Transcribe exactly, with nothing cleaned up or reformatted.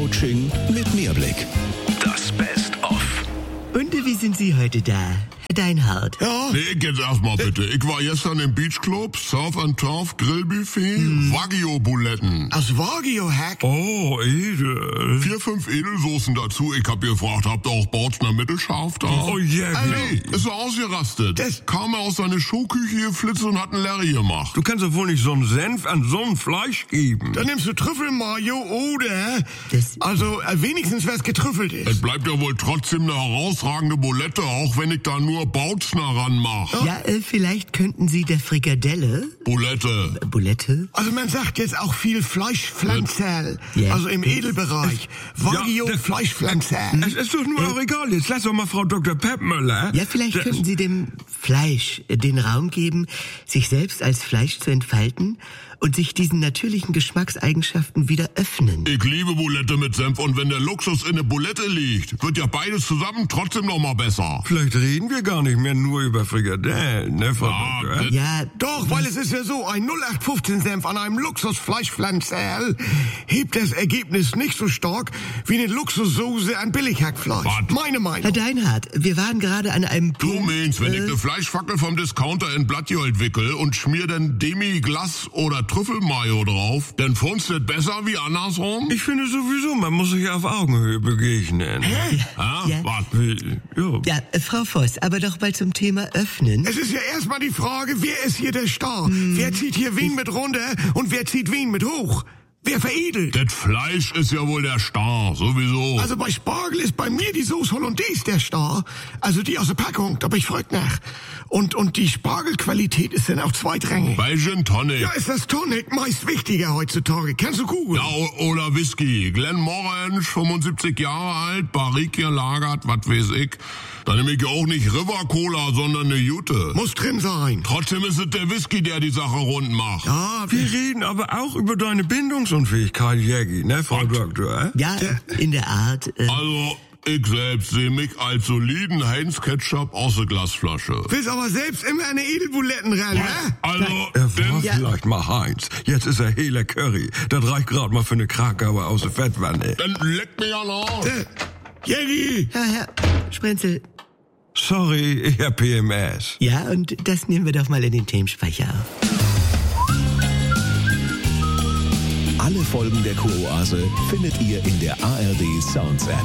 Coaching mit Mehrblick. Das Best-of. Und wie sind Sie heute da, Herr Deinhardt? Ja? Nee, ich jetzt erstmal bitte. Ich war gestern im Beachclub, Surf and Turf, Grillbuffet, hm. Wagyu-Buletten. Das Wagyu-Hack? Oh, edel. Vier, fünf Edelsoßen dazu. Ich hab gefragt, habt ihr auch Bautzner mittelscharf da? Oh yeah. Also, nee, ist so ausgerastet. Das kam er aus seiner Showküche geflitzt und hat einen Larry gemacht. Du kannst doch wohl nicht so einen Senf an so ein Fleisch geben. Dann nimmst du Trüffelmayo oder... Das- Also, äh, wenigstens wär's getrüffelt Es ist. bleibt ja wohl trotzdem eine herausragende Bulette, auch wenn ich da nur Bautzner ranmache. Ja, äh, vielleicht könnten Sie der Frikadelle, Bulette. äh, Bulette, Also, man sagt jetzt auch viel Fleischpflanzerl. Ja. Also im Edelbereich. Wagyu das- Fleischpflanzerl. Es ist doch nur auch egal. Jetzt lass doch mal Frau Doktor Peppmüller. ja, vielleicht Das- könnten Sie dem Fleisch äh, den Raum geben, sich selbst als Fleisch zu entfalten und sich diesen natürlichen Geschmackseigenschaften wieder öffnen. Ich liebe Bulette mit Senf und wenn der Luxus in der Bulette liegt, wird ja beides zusammen trotzdem noch mal besser. Vielleicht reden wir gar nicht mehr nur über Frikadellen, ne, Frau Ah, Doktor? das- Ja, Doch, weil es ist ja so, ein null acht fünfzehn Senf an einem Luxusfleischpflanzerl hebt das Ergebnis nicht so stark wie eine Luxussoße an Billighackfleisch. Was? Meine Herr Meinung. Deinhardt, wir waren gerade an einem Du Punkt... meinst, wenn ich äh, eine Fleischfackel vom Discounter in Blattgold wickel und schmier dann Demi-Glas oder Trüffelmayo drauf, dann findest du das besser wie andersrum? Ich finde sowieso, man muss sich auf Augenhöhe begegnen. Ah, Ja. warte. Ja. Ja, äh, Frau Voss, aber doch mal zum Thema Öffnen. Es ist ja erstmal die Frage, wer ist hier der Star? Wer zieht hier wen mit runter und wer zieht wen mit hoch? Wer veredelt? Das Fleisch ist ja wohl der Star, sowieso. Also bei Spargel ist bei mir die Sauce Hollandaise der Star. Also die aus der Packung, da bin ich verrückt nach. Und, und die Spargelqualität ist dann auch zweitrangig. Bei Gin Tonic. Ja, ist das Tonic meist wichtiger heutzutage. Kennst du googeln? Ja, o- oder Whisky. Glenmorangie, fünfundsiebzig Jahre alt, Barrique gelagert, was weiß ich. Dann nehme ich ja auch nicht River Cola, sondern eine Jute. Muss drin sein. Trotzdem ist es der Whisky, der die Sache rund macht. Ja, Wir reden aber auch über deine Bindungsunfähigkeit, Jägi, ne, Frau Doktor? Ja, in der Art. Äh, Also, ich selbst sehe mich als soliden Heinz-Ketchup aus der Glasflasche. willst aber selbst immer eine Edelbuletten ran, hä? Also, Er war denn, vielleicht mal Heinz. Jetzt ist er Hele Curry. Das reicht gerade mal für eine Krakauer aus der Fettwanne. dann leckt mir ja noch. Äh, Jenny! ja, Herr Sprenzel. Sorry, ich hab P M S. Ja, und das nehmen wir doch mal in den Themenspeicher auf. Alle Folgen der Kuroase findet ihr in der A R D Sounds App.